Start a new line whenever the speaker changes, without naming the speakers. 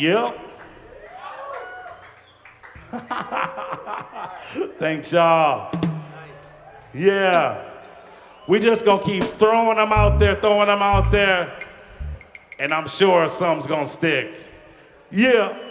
Yep. Thanks, y'all. Yeah. We just gonna keep throwing them out there, and I'm sure some's gonna stick. Yeah.